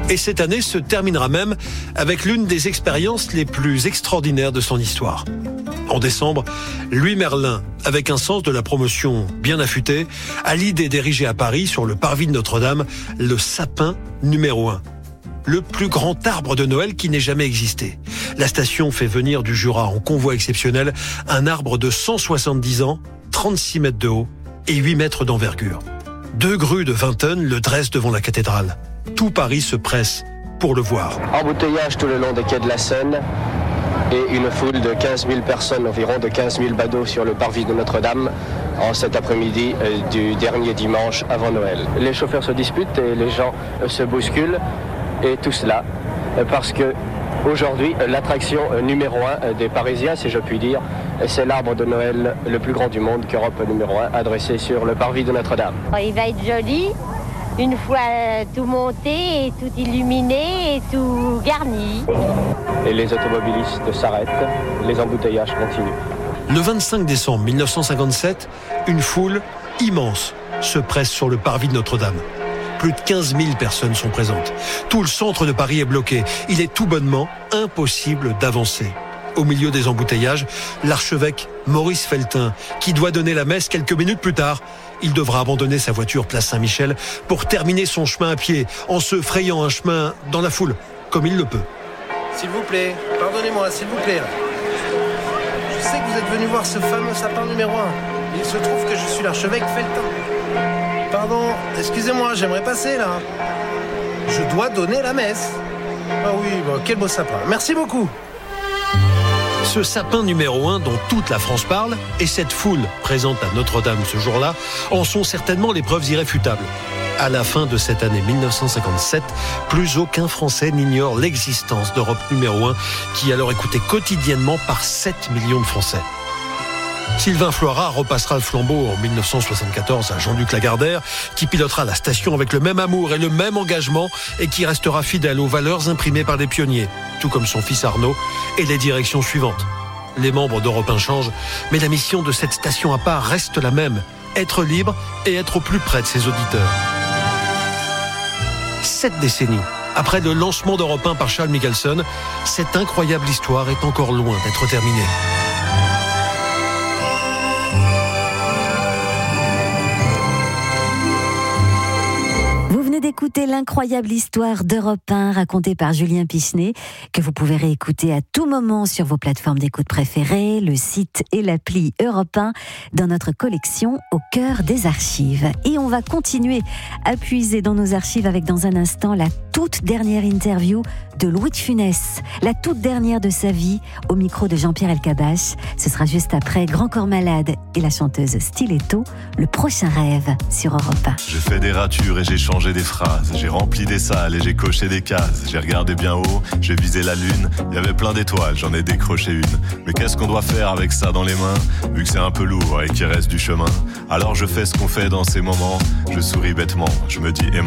Et cette année se terminera même avec l'une des expériences les plus extraordinaires de son histoire. En décembre, Louis Merlin, avec un sens de la promotion bien affûté, a l'idée d'ériger à Paris, sur le parvis de Notre-Dame, le sapin numéro 1. Le plus grand arbre de Noël qui n'ait jamais existé. La station fait venir du Jura en convoi exceptionnel un arbre de 170 ans, 36 mètres de haut et 8 mètres d'envergure. 2 grues de 20 tonnes le dressent devant la cathédrale. Tout Paris se presse pour le voir. Embouteillage tout le long des quais de la Seine et une foule de 15 000 personnes, environ de 15 000 badauds sur le parvis de Notre-Dame en cet après-midi du dernier dimanche avant Noël. Les chauffeurs se disputent et les gens se bousculent. Et tout cela parce que aujourd'hui, l'attraction numéro 1 des Parisiens, si je puis dire, c'est l'arbre de Noël le plus grand du monde qu'Europe numéro 1 adressé sur le parvis de Notre-Dame. Il va être joli, une fois tout monté et tout illuminé et tout garni. Et les automobilistes s'arrêtent, les embouteillages continuent. Le 25 décembre 1957, une foule immense se presse sur le parvis de Notre-Dame. Plus de 15 000 personnes sont présentes. Tout le centre de Paris est bloqué. Il est tout bonnement impossible d'avancer. Au milieu des embouteillages, l'archevêque Maurice Felletin, qui doit donner la messe quelques minutes plus tard. Il devra abandonner sa voiture place Saint-Michel pour terminer son chemin à pied, en se frayant un chemin dans la foule, comme il le peut. S'il vous plaît, pardonnez-moi, s'il vous plaît. Je sais que vous êtes venu voir ce fameux sapin numéro 1. Il se trouve que je suis l'archevêque Felletin. Pardon, excusez-moi, j'aimerais passer là. Je dois donner la messe. Ah oui, bon, quel beau sapin. Merci beaucoup. Ce sapin numéro 1 dont toute la France parle et cette foule présente à Notre-Dame ce jour-là en sont certainement les preuves irréfutables. À la fin de cette année 1957, plus aucun Français n'ignore l'existence d'Europe numéro 1 qui alors est écoutée quotidiennement par 7 millions de Français. Sylvain Floirat repassera le flambeau en 1974 à Jean-Luc Lagardère, qui pilotera la station avec le même amour et le même engagement et qui restera fidèle aux valeurs imprimées par les pionniers, tout comme son fils Arnaud et les directions suivantes. Les membres d'Europe 1 changent, mais la mission de cette station à part reste la même, être libre et être au plus près de ses auditeurs. 7 décennies après le lancement d'Europe 1 par Charles Michelson, cette incroyable histoire est encore loin d'être terminée. D'écouter l'incroyable histoire d'Europe 1 racontée par Julien Pichenet, que vous pouvez réécouter à tout moment sur vos plateformes d'écoute préférées, le site et l'appli Europe 1 dans notre collection Au cœur des archives. Et on va continuer à puiser dans nos archives avec dans un instant la toute dernière interview de Louis de Funès, la toute dernière de sa vie, au micro de Jean-Pierre Elkabbach. Ce sera juste après Grand Corps Malade et la chanteuse Stiletto, Le prochain rêve sur Europe 1. J'ai fait des ratures et j'ai changé des phrases, j'ai rempli des salles et j'ai coché des cases, j'ai regardé bien haut, j'ai visé la lune, il y avait plein d'étoiles, j'en ai décroché une. Mais qu'est-ce qu'on doit faire avec ça dans les mains, vu que c'est un peu lourd et qu'il reste du chemin? Alors je fais ce qu'on fait dans ces moments, je souris bêtement, je me dis aimant.